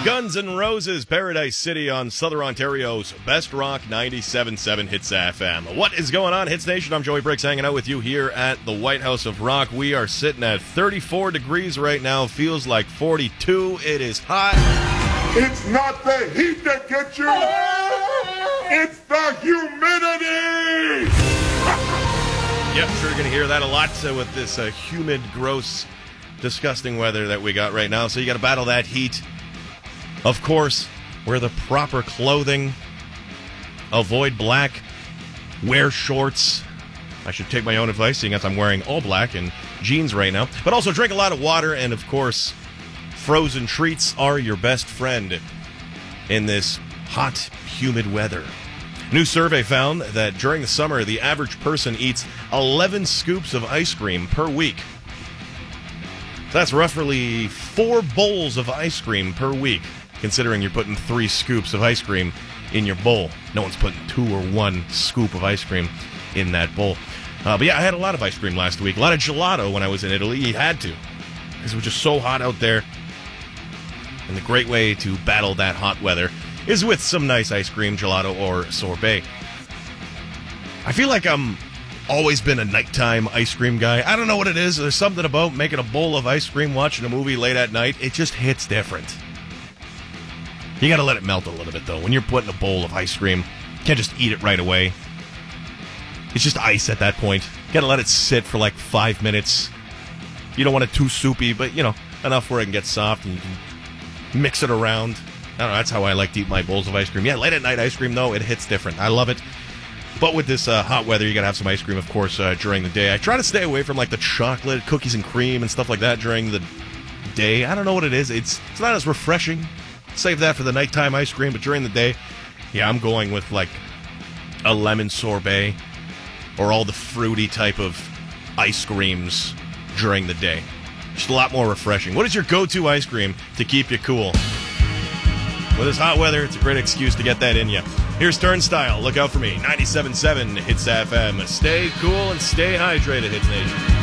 Guns N' Roses, Paradise City on Southern Ontario's Best Rock 97.7 Hits FM. What is going on, Hits Nation? I'm Joey Bricks hanging out with you here at the White House of Rock. We are sitting at 34 degrees right now. Feels like 42. It is hot. It's not the heat that gets you. It's the humidity. Yep, sure you're going to hear that a lot with this humid, gross, disgusting weather that we got right now. So you got to battle that heat. Of course, wear the proper clothing. Avoid black. Wear shorts. I should take my own advice, seeing as I'm wearing all black and jeans right now. But also drink a lot of water, and of course, frozen treats are your best friend in this hot, humid weather. New survey found that during the summer, the average person eats 11 scoops of ice cream per week. So that's roughly 4 bowls of ice cream per week, considering you're putting 3 scoops of ice cream in your bowl. No one's putting 2 or 1 scoop of ice cream in that bowl. But yeah, I had a lot of ice cream last week. A lot of gelato when I was in Italy. You had to, because it was just so hot out there. And the great way to battle that hot weather is with some nice ice cream, gelato, or sorbet. I feel like I'm always been a nighttime ice cream guy. I don't know what it is. There's something about making a bowl of ice cream, watching a movie late at night. It just hits different. You got to let it melt a little bit, though. When you're putting a bowl of ice cream, you can't just eat it right away. It's just ice at that point. You got to let it sit for like 5 minutes. You don't want it too soupy, but, you know, enough where it can get soft and you can mix it around. I don't know, that's how I like to eat my bowls of ice cream. Yeah, late at night ice cream, though, it hits different. I love it. But with this hot weather, you got to have some ice cream, of course, during the day. I try to stay away from, like, the chocolate, cookies and cream and stuff like that during the day. I don't know what it is. It's not as refreshing. Save that for the nighttime ice cream, but during the day, yeah, I'm going with, like, a lemon sorbet or all the fruity type of ice creams during the day. Just a lot more refreshing. What is your go-to ice cream to keep you cool? With this hot weather, it's a great excuse to get that in you. Here's Turnstile. Look out for me. 97.7 Hits FM. Stay cool and stay hydrated, Hits Nation.